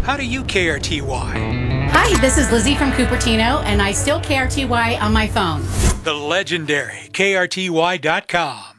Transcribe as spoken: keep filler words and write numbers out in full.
How do you K R T Y? Hi, this is Lizzie from Cupertino, and I still K R T Y on my phone. The legendary K R T Y dot com.